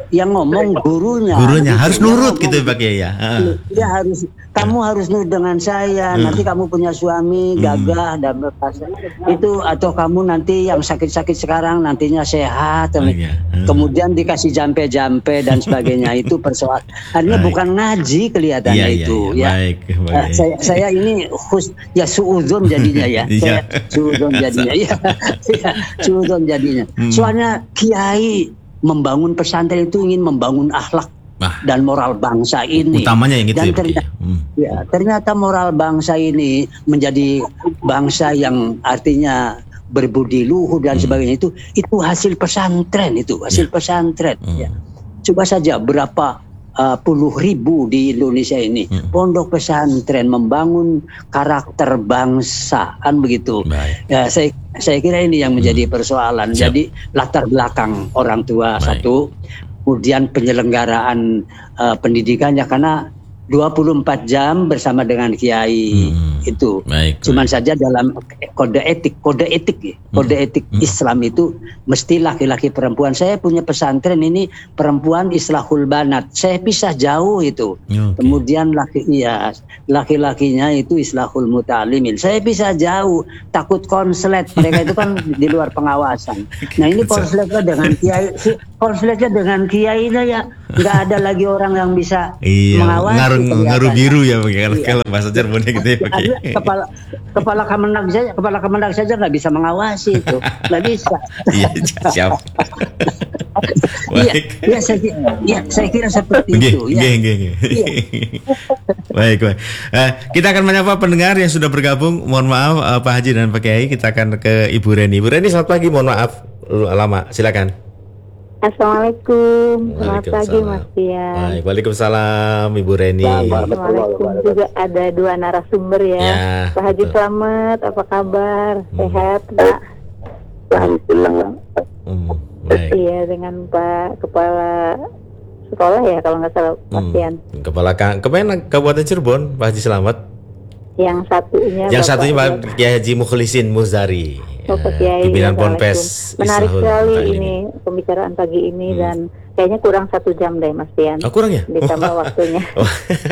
yang ngomong gurunya.
Gurunya
gitu.
harus nurut gitu Pak Kiai ya.
Dia harus, kamu harus nurut dengan saya.
Hmm.
Nanti kamu punya suami gagah dan berpasangan itu, atau kamu nanti yang sakit-sakit sekarang nantinya sehat.
Oh, iya. Hmm.
Kemudian dikasih jampe-jampe dan sebagainya. Itu persoalan. Artinya
Baik.
bukan ngaji kelihatannya
Iya, iya,
itu.
iya.
Ya.
Baik, baik.
Eh, saya, saya ini khus, ya suudzon jadinya ya.
Iya.
Saya suudzon jadinya. Iya, ya, suudzon jadinya.
Hmm.
Soalnya kiai membangun pesantren itu ingin membangun akhlak
Nah,
dan moral bangsa ini.
utamanya yang itu
Dan
ya, Pak Kiai.
ternyata,
Hmm.
ya, ternyata moral bangsa ini menjadi bangsa yang artinya berbudi luhur dan
Hmm.
sebagainya, itu itu hasil pesantren, itu hasil
Ya.
pesantren.
Hmm.
Ya. Coba saja berapa uh, puluh ribu di Indonesia ini
Hmm.
pondok pesantren membangun karakter bangsa, kan begitu.
Baik.
Ya, saya saya kira ini yang menjadi
Hmm.
persoalan.
Siap.
Jadi latar belakang orang tua
Baik.
satu, kemudian penyelenggaraan uh, pendidikannya, karena dua puluh empat jam bersama dengan kiai
Hmm.
itu.
Baik.
Cuman
baik.
saja dalam kode etik, kode etik, ya, kode etik
Hmm.
Islam itu mesti laki-laki perempuan. Saya punya pesantren ini perempuan islahul banat. Saya pisah jauh itu.
Oke.
Kemudian laki ya laki-lakinya itu islahul muta'alimin. Saya pisah jauh, takut konslet. Mereka itu kan di luar pengawasan. Nah, ini konsletnya dengan kiai, konsletnya dengan kiainya ya nggak ada lagi orang yang bisa
Iya,
mengawasi.
ngaruh
kelihatan.
ngaruh biru ya Pak Kiai. Kalau,
Iya.
kalau bahasa Cirebonnya gitu ya Pak Kiai.
Artinya kepala kepala Kemenag saja kepala Kemenag saja nggak bisa mengawasi itu, nggak bisa.
Iya, siap.
Iya,
Baik.
iya saya kira, ya, saya kira seperti
Nggih,
itu. Ya.
nggih, nggih, nggih. Baik, baik. Eh, kita akan menyapa pendengar yang sudah bergabung. Mohon maaf eh, Pak Haji dan Pak Kiai. Kita akan ke Ibu Reni. Ibu Reni, selamat pagi. Mohon maaf lama. Silakan.
Assalamualaikum, selamat pagi
Waalaikumsalam.
Mas Tian.
Baik, waalaikumsalam Ibu Reni.
Assalamualaikum, juga ada dua narasumber ya.
Ya,
Pak Haji
betul.
selamat, apa kabar?
Hmm.
Sehat Pak?
Alhamdulillah.
Hmm, baik.
Iya, dengan Pak Kepala Sekolah ya kalau nggak salah Mas
Hmm.
Tian.
Kepala Ka- Kemenag Kabupaten Cirebon, Pak Haji Selamat.
Yang satunya
Yang
Bapak
satunya Pak
Ian-
Kiai Haji Mukhlisin Muzari.
Bapak
Ya,
Kiai,
pimpinan
Assalamualaikum.
Ponpes
Menarik
Islahul
sekali
Muta'alimin.
ini pembicaraan pagi ini
Hmm.
dan kayaknya kurang satu jam deh Mas Tian.
Oh, kurang ya?
Ditambah waktunya.
Oh.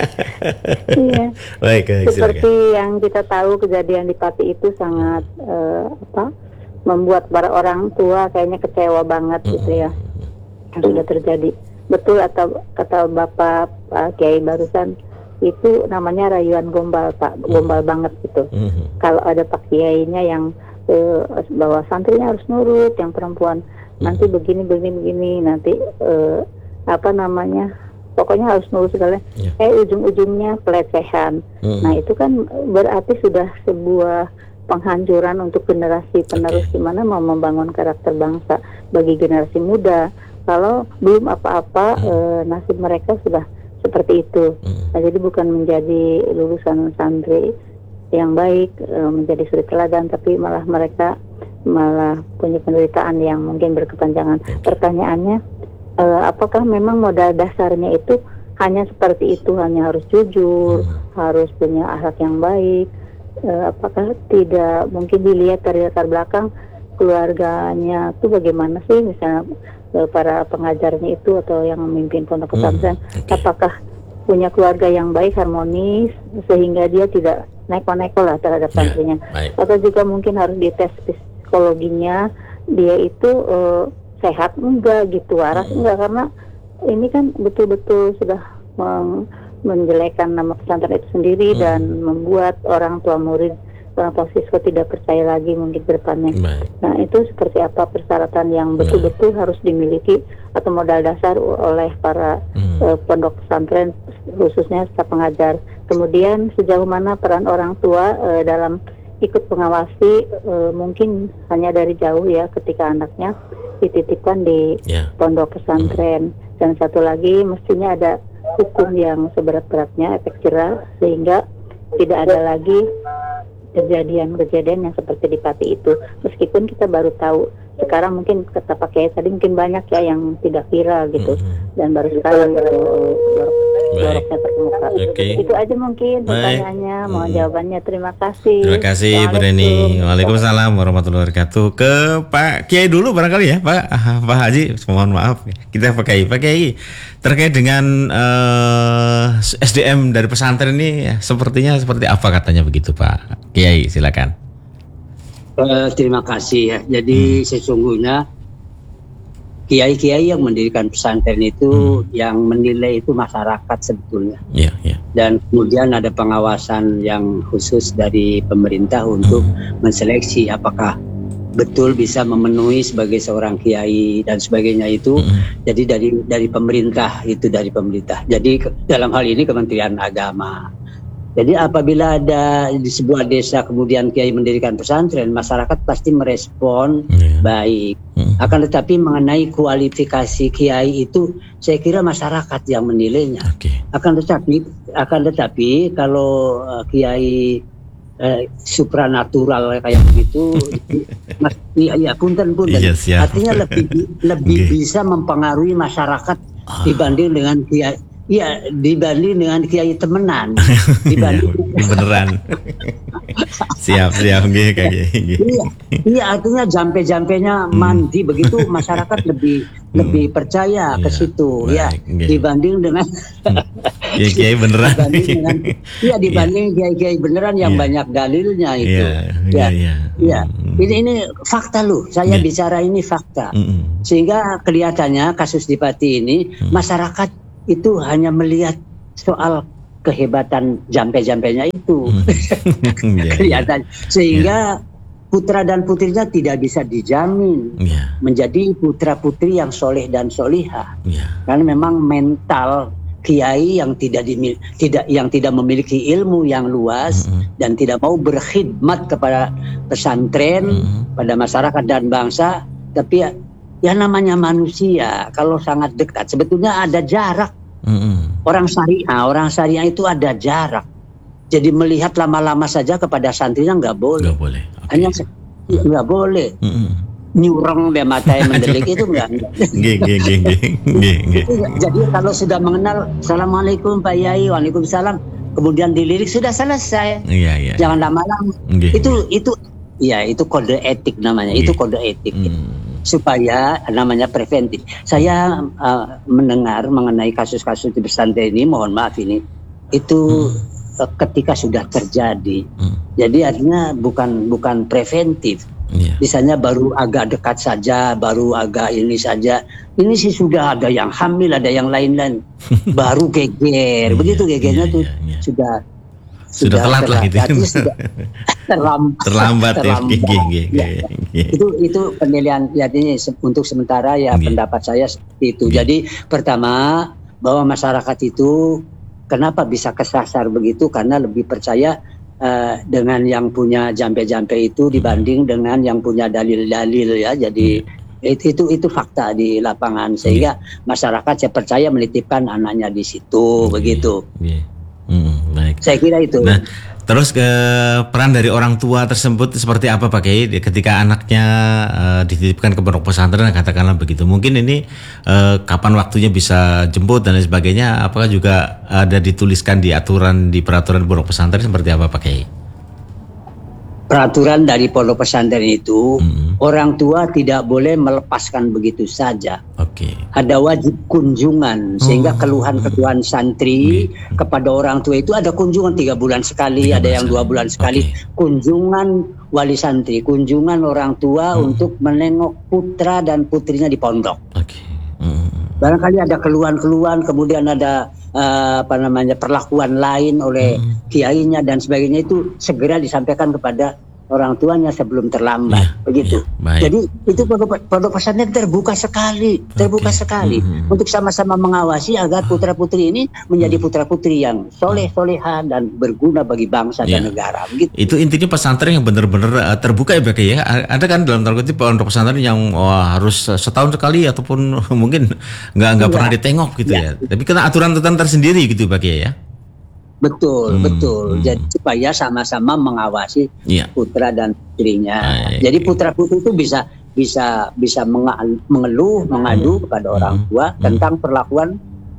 Iya.
Baik, baik,
Seperti
silakan.
yang kita tahu, kejadian di Pati itu sangat eh, apa membuat para orang tua kayaknya kecewa banget gitu ya, yang sudah terjadi. Betul atau kata Bapak Pak Kiai barusan, itu namanya rayuan gombal Pak, gombal banget gitu.
Mhm.
Kalau ada Pak Kiainya yang eh, bahwa santrinya harus nurut, yang perempuan nanti begini begini begini, nanti eh, apa namanya, pokoknya harus nurut segala.
Ya.
Eh ujung-ujungnya pelecehan.
Mhm.
Nah itu kan berarti sudah sebuah penghancuran untuk generasi penerus,
Oke.
gimana mau membangun karakter bangsa bagi generasi muda kalau belum apa-apa eh, nasib mereka sudah seperti itu.
Mhm.
Nah, jadi bukan menjadi lulusan santri yang baik, eh, menjadi suri teladan, tapi malah mereka malah punya penderitaan yang mungkin berkepanjangan. Pertanyaannya, eh, apakah memang modal dasarnya itu hanya seperti itu, hanya harus jujur, harus punya akhlak yang baik? Eh, apakah tidak mungkin dilihat dari latar belakang keluarganya itu bagaimana sih, misalnya eh, para pengajarnya itu atau yang memimpin pondok pesantren,
Hmm, oke.
apakah punya keluarga yang baik, harmonis, sehingga dia tidak neko-neko lah terhadap
Ya,
santrinya,
baik.
atau juga mungkin harus dites psikologinya, dia itu eh, sehat enggak gitu, waras
Hmm.
enggak, karena ini kan betul-betul sudah meng- menjelekkan nama pesantren itu sendiri
Hmm.
dan membuat orang tua murid, orang tua siswa tidak percaya lagi mungkin ke depannya.
Baik.
Nah itu seperti apa persyaratan yang betul-betul harus dimiliki atau modal dasar oleh para
Hmm.
eh, pondok pesantren, khususnya staf pengajar. Kemudian sejauh mana peran orang tua eh, dalam ikut mengawasi, eh, mungkin hanya dari jauh ya ketika anaknya dititipkan di
Ya.
pondok pesantren. Dan satu lagi, mestinya ada hukum yang seberat-beratnya, efek jerah, sehingga tidak ada lagi kejadian-kejadian yang seperti di Pati itu. Meskipun kita baru tahu sekarang, mungkin kata Pak Kiai tadi mungkin banyak ya yang tidak viral gitu,
Mhm.
dan baru sekarang baru, baru joroknya terkemuka.
Okay.
Itu aja mungkin pertanyaannya, mohon hmm. jawabannya. Terima kasih.
Terima kasih Bu Reni. Waalaikumsalam warahmatullahi wabarakatuh. Ke Pak Kiai dulu barangkali ya, Pak Pak Haji. Mohon maaf, kita Pak Kiai. Pak Kiai, terkait dengan uh, S D M dari pesantren ini, ya, sepertinya seperti apa katanya begitu, Pak Kiai? Silakan.
Uh, terima kasih ya. Jadi hmm. sesungguhnya kiai-kiai yang mendirikan pesantren itu hmm. yang menilai itu masyarakat sebetulnya. Yeah, yeah. Dan kemudian ada pengawasan yang khusus dari pemerintah untuk hmm. menseleksi apakah betul bisa memenuhi sebagai seorang kiai dan sebagainya itu. Hmm. Jadi dari dari pemerintah itu dari pemerintah. Jadi dalam hal ini Kementerian Agama. Jadi apabila ada di sebuah desa kemudian kiai mendirikan pesantren, masyarakat pasti merespon yeah. baik. Mm. Akan tetapi mengenai kualifikasi kiai itu, saya kira masyarakat yang menilainya. Okay. Akan tetapi, akan tetapi kalau uh, kiai uh, supranatural kayak begitu, mas, iya, iya punten punten. Yes, yeah. Artinya lebih lebih okay. bisa mempengaruhi masyarakat oh. dibanding dengan kiai. Iya, dibanding dengan kiai temenan, dibanding
ya, beneran. siap, siap, gitu kayak gitu.
Iya, iya, artinya jampe-jampenya hmm. mandi begitu masyarakat lebih hmm. lebih percaya ke situ, ya, ya dibanding dengan
kiai kiai beneran.
Dibanding dengan, iya, dibanding kiai-kiai beneran yang ya. banyak dalilnya itu. Iya, iya. Ya. Hmm. Ini ini fakta loh. Saya ya. bicara ini fakta. Hmm. Sehingga kelihatannya kasus di Pati ini hmm. masyarakat itu hanya melihat soal kehebatan jampe-jampenya itu yeah, kelihatan yeah. sehingga yeah. putra dan putrinya tidak bisa dijamin yeah. menjadi putra putri yang soleh dan solihah yeah. karena memang mental kiai yang tidak dimil- tidak yang tidak memiliki ilmu yang luas mm-hmm. dan tidak mau berkhidmat kepada pesantren mm-hmm. pada masyarakat dan bangsa, tapi ya, ya namanya manusia kalau sangat dekat sebetulnya ada jarak. Mm-hmm. Orang syariah, orang syariah itu ada jarak. Jadi melihat lama-lama saja kepada santrinya nggak boleh. Nggak boleh. Okay. Hanya nggak boleh. Mm-hmm. Nyurang be mata yang mendelik itu nggak. Jadi kalau sudah mengenal, Assalamualaikum Pak Yai, Waalaikumsalam, kemudian dilirik sudah selesai. Yeah, yeah. Jangan lama-lama. Okay. Itu itu ya itu kode etik namanya. Okay. Itu kode etik. Mm. Supaya namanya preventif. Saya uh, mendengar mengenai kasus-kasus di pesantren ini, mohon maaf ini, itu hmm. uh, ketika sudah terjadi. Hmm. Jadi artinya bukan bukan preventif. Yeah. Misalnya baru agak dekat saja, baru agak ini saja. Ini sih sudah ada yang hamil, ada yang lain-lain. Baru geger. Begitu gegernya yeah, tuh yeah, yeah. sudah
sudah telat lah gitu.
Sudah terlambat.
Terlambat, terlambat ya. G, G, G,
G. Itu itu penilaian ya, ini untuk sementara ya G. pendapat saya seperti itu. G. Jadi pertama bahwa masyarakat itu kenapa bisa kesasar begitu karena lebih percaya uh, dengan yang punya jampe-jampe itu dibanding G. dengan yang punya dalil-dalil ya. Jadi G. itu itu itu fakta di lapangan sehingga G. masyarakat saya percaya menitipkan anaknya di situ G. begitu. G.
Hmm, baik.
Saya kira itu.
Nah, terus ke peran dari orang tua tersebut seperti apa Pak Kiai ketika anaknya uh, dititipkan ke pondok pesantren katakanlah begitu. Mungkin ini uh, kapan waktunya bisa jemput dan lain sebagainya. Apakah juga ada dituliskan di aturan di peraturan pondok pesantren seperti apa Pak Kiai?
Peraturan dari pondok pesantren itu mm-hmm. orang tua tidak boleh melepaskan begitu saja. Oke. Okay. Ada wajib kunjungan sehingga oh. keluhan-keluhan santri mm-hmm. kepada orang tua itu ada kunjungan tiga bulan sekali, tiga ada bulan yang dua bulan sekali. Okay. Kunjungan wali santri, kunjungan orang tua mm-hmm. untuk menengok putra dan putrinya di pondok. Oke. Okay. Mm-hmm. Barangkali ada keluhan-keluhan, kemudian ada Uh, apa namanya perlakuan lain oleh hmm. kiainya dan sebagainya itu segera disampaikan kepada orang tuanya sebelum terlambat yeah, begitu. Yeah, jadi itu pondok pesantren terbuka sekali, terbuka okay. sekali hmm. untuk sama-sama mengawasi agar putra putri ini menjadi putra putri yang soleh soleha dan berguna bagi bangsa yeah. dan negara. Begitu.
Itu intinya pesantren yang benar-benar uh, terbuka ya Pak ya. Ada kan dalam tanda kutip pondok pesantren yang oh, harus setahun sekali ataupun mungkin nggak nggak yeah. pernah ditengok gitu yeah. ya. Tapi kena aturan-aturan tersendiri gitu Pak ya.
Betul, hmm, betul. Hmm. Jadi supaya sama-sama mengawasi yeah. putra dan putrinya. Ah, Jadi putra putri itu bisa bisa bisa mengeluh, mengadu hmm. kepada orang tua hmm. tentang perlakuan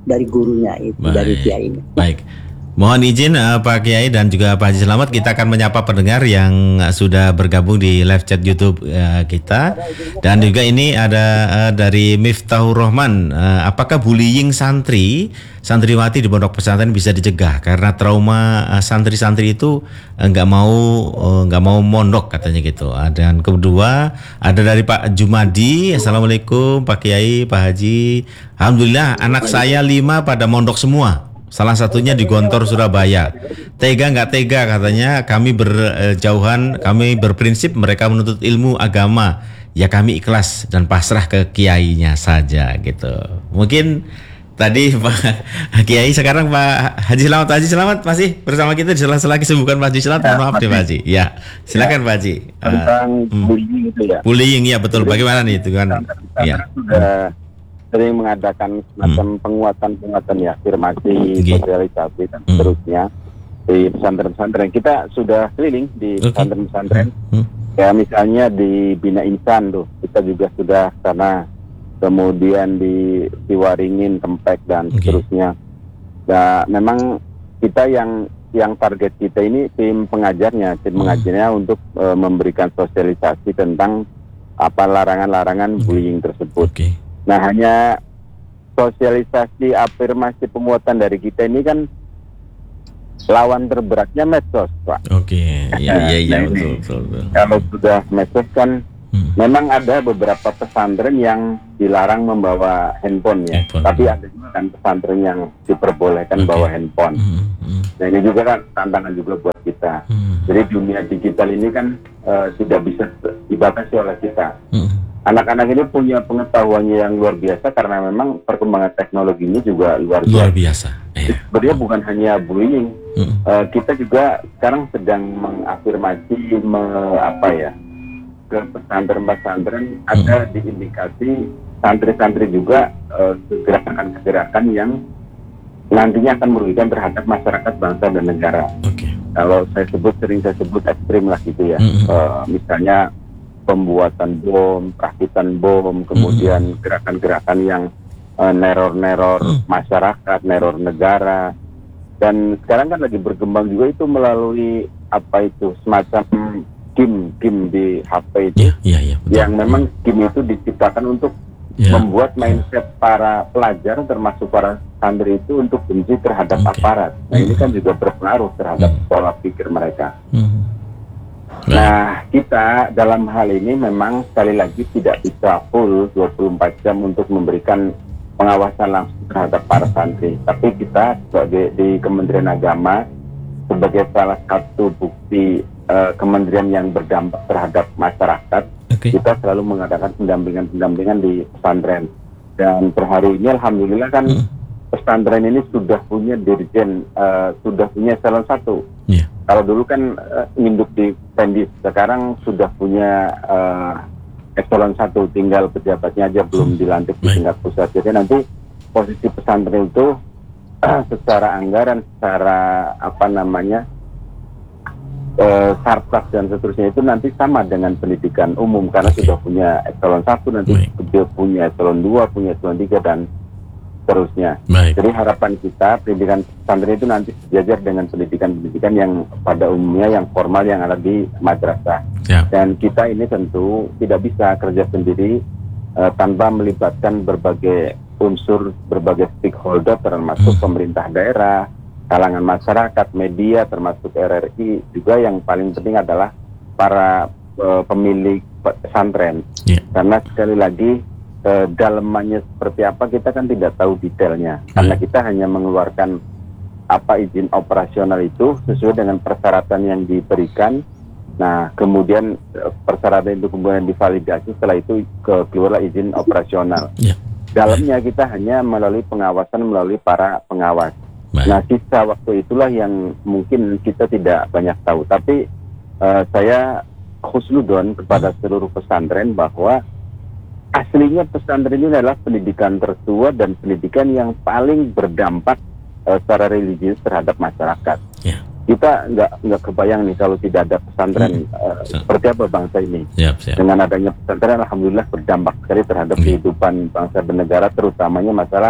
dari gurunya itu,
Baik.
dari kiainya.
Baik. Mohon izin uh, Pak Kiai dan juga Pak Haji Selamat, kita akan menyapa pendengar yang uh, sudah bergabung di live chat YouTube uh, kita. Dan juga ini ada uh, dari Miftahur Rahman, uh, apakah bullying santri, santriwati di pondok pesantren bisa dicegah karena trauma uh, santri-santri itu nggak uh, mau nggak uh, mau mondok katanya gitu. Uh, dan kedua ada dari Pak Jumadi, Assalamualaikum Pak Kiai, Pak Haji. Alhamdulillah anak saya lima pada mondok semua. Salah satunya di Gontor, Surabaya. Tega nggak tega katanya, kami berjauhan, kami berprinsip mereka menuntut ilmu agama. Ya kami ikhlas dan pasrah ke kiainya saja gitu. Mungkin tadi Pak Kiai, sekarang Pak Haji Selamat. Haji Selamat masih bersama kita di sela-sela kesibukan Pak Haji Selamat. Mohon maaf deh Pak Haji. Ya, silakan Pak Haji.
Tentang
uh,
bullying itu ya.
Bullying ya betul. Bagaimana nih itu kan? Ya.
Sudah sering mengadakan semacam hmm. penguatan-penguatan ya, afirmasi,
okay.
sosialisasi dan
hmm.
seterusnya di pesantren-pesantren. Kita sudah keliling di
okay.
pesantren-pesantren.
Hmm.
Ya misalnya di Bina Insan tuh, kita juga sudah sana. Kemudian di Waringin, Kempek dan okay. seterusnya. Nah, memang kita yang yang target kita ini tim pengajarnya, tim hmm. pengajarnya untuk e, memberikan sosialisasi tentang apa larangan-larangan okay. bullying tersebut.
Okay.
Nah, hanya sosialisasi afirmasi penguatan dari kita ini kan lawan terberatnya medsos, Pak.
Oke, okay. ya, ya, ya,
nah,
betul, betul, betul.
Kalau sudah medsos kan hmm. memang ada beberapa pesantren yang dilarang membawa handphone ya, handphone, tapi ya. ada juga kan pesantren yang diperbolehkan okay. bawa handphone. Hmm. Hmm. Nah ini juga kan tantangan juga buat kita. Hmm. Jadi dunia digital ini kan uh, tidak bisa dibatasi oleh kita. Hmm. Anak-anak ini punya pengetahuannya yang luar biasa karena memang perkembangan teknologi ini juga luar biasa. Luar biasa. Iya. Sebenarnya bukan hanya bullying, mm. uh, kita juga sekarang sedang mengafirmasi me, apa ya ke pesantren-pesantren mm. ada diindikasi santri-santri juga uh, gerakan-gerakan yang nantinya akan merugikan terhadap masyarakat bangsa dan negara. Okay. Kalau saya sebut sering saya sebut ekstrim lah gitu ya, mm. uh, misalnya pembuatan bom, perakitan bom, kemudian mm. gerakan-gerakan yang uh, neror-neror mm. masyarakat, neror negara, dan sekarang kan lagi berkembang juga itu melalui apa itu semacam game-game di H P itu, yeah, yeah, yeah, yang memang game itu diciptakan untuk yeah. membuat mindset para pelajar termasuk para santri itu untuk benci terhadap okay. aparat. Nah mm. ini kan juga berpengaruh terhadap mm. pola pikir mereka. Mm. Nah, kita dalam hal ini memang sekali lagi tidak bisa full dua puluh empat jam untuk memberikan pengawasan langsung terhadap para santri. Tapi kita sebagai di Kementerian Agama sebagai salah satu bukti uh, kementerian yang berdampak terhadap masyarakat, okay. kita selalu mengadakan pendampingan-pendampingan di pesantren. Dan per hari ini alhamdulillah kan hmm. pesantren ini sudah punya dirjen, uh, sudah punya eselon satu. Yeah. Kalau dulu kan uh, nginduk di Pendis, sekarang sudah punya uh, eselon satu, tinggal pejabatnya aja belum dilantik di tingkat pusat. Jadi nanti posisi pesantren itu uh, secara anggaran, secara apa namanya uh, sarpras dan seterusnya itu nanti sama dengan pendidikan umum karena okay. sudah punya eselon satu, nanti dia punya eselon dua, punya eselon tiga dan seterusnya. Baik. Jadi harapan kita pendidikan pesantren itu nanti sejajar dengan pendidikan-pendidikan yang pada umumnya yang formal yang ada di madrasah. Ya. Dan kita ini tentu tidak bisa kerja sendiri uh, tanpa melibatkan berbagai unsur, berbagai stakeholder termasuk hmm. pemerintah daerah, kalangan masyarakat, media termasuk R R I, juga yang paling penting adalah para uh, pemilik pesantren. Ya. Karena sekali lagi Uh, dalamannya seperti apa kita kan tidak tahu detailnya, karena kita hanya mengeluarkan apa izin operasional itu sesuai dengan persyaratan yang diberikan. Nah kemudian uh, persyaratan itu kemudian divalidasi, setelah itu ke keluarlah izin operasional. Yeah. Dalamnya kita hanya melalui pengawasan melalui para pengawas. Baik. Nah sisa waktu itulah yang mungkin kita tidak banyak tahu, tapi uh, saya khusnudon kepada seluruh pesantren bahwa aslinya pesantren ini adalah pendidikan tertua dan pendidikan yang paling berdampak uh, secara religius terhadap masyarakat. Yeah. Kita nggak nggak kebayang nih kalau tidak ada pesantren hmm. uh, so. seperti apa bangsa ini. Yep, yep. Dengan adanya pesantren, alhamdulillah berdampak sekali terhadap okay. kehidupan bangsa dan negara, terutamanya masalah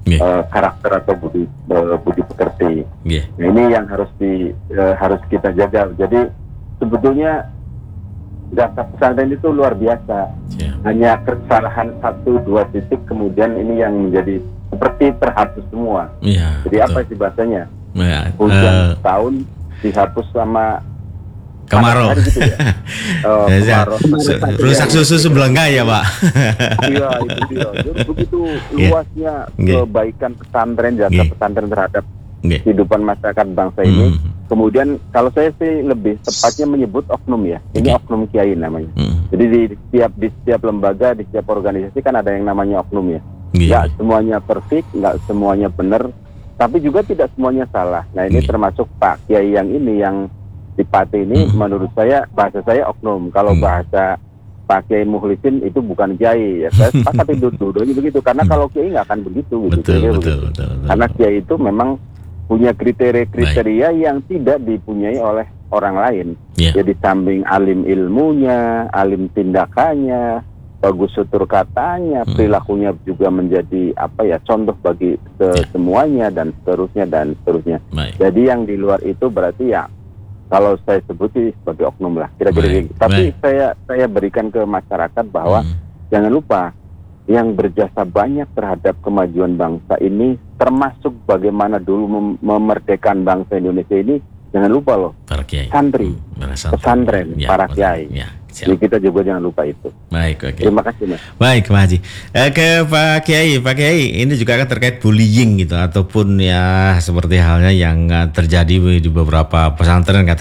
yeah.
uh, karakter atau budi uh, budi pekerti.
Yeah.
Nah, ini yang harus di uh, harus kita jaga. Jadi sebetulnya data pesantren itu luar biasa. Yeah. Hanya kesalahan satu dua titik kemudian ini yang menjadi seperti terhapus semua.
Yeah,
Jadi
betul.
apa sih bahasanya?
Yeah,
Hujan
uh,
setahun dihapus sama
kemarau.
Gitu ya. uh, kemarau.
Rusak susu sebelengga ya, Pak.
Iya, itu dia. Jadi begitu
Yeah.
luasnya
Yeah.
kebaikan pesantren, jasa
Yeah.
pesantren terhadap
Yeah.
kehidupan masyarakat bangsa ini.
Mm.
Kemudian kalau saya sih lebih tepatnya menyebut oknum ya. Ini
Okay.
oknum kiai namanya.
Mm.
Jadi di setiap di setiap lembaga, di setiap organisasi kan ada yang namanya oknum ya.
Yeah.
Nggak semuanya perfect, nggak semuanya benar, tapi juga tidak semuanya salah. Nah ini
Yeah.
termasuk Pak Kiai yang ini yang di Pati ini,
Mm.
menurut saya bahasa saya oknum. Kalau
Mm.
bahasa Pak Kiai Mukhlisin itu bukan kiai ya. Saya sepakat itu dua-duanya begitu. Karena
Mm.
kalau kiai nggak akan begitu. Gitu.
Betul,
Kira-kira
betul,
begitu.
betul, betul.
Karena kiai itu memang punya kriteria-kriteria yang tidak dipunyai oleh orang lain.
Yeah.
Jadi samping alim ilmunya, alim tindakannya, bagus tutur katanya,
Hmm.
perilakunya juga menjadi apa ya contoh bagi se-
Yeah.
semuanya dan seterusnya dan seterusnya.
Baik.
Jadi yang di luar itu berarti ya kalau saya sebut sih sebagai oknum lah kira-kira.
Baik,
gitu. Tapi
baik.
saya saya berikan ke masyarakat bahwa
Mm.
jangan lupa yang berjasa banyak terhadap kemajuan bangsa ini, termasuk bagaimana dulu mem- memerdekakan bangsa Indonesia ini, jangan lupa loh,
Para kiai.
santri,
Para
pesantren,
Ya,
para
betul.
kiai.
Ya,
Jadi
siap.
kita juga jangan lupa itu.
Baik, oke.
Terima kasih Mas.
Baik, Pak Haji. Eh, ke Pak Kiai, Pak Kiai, ini juga kan terkait bullying gitu, ataupun ya seperti halnya yang eh, terjadi di beberapa pesantren.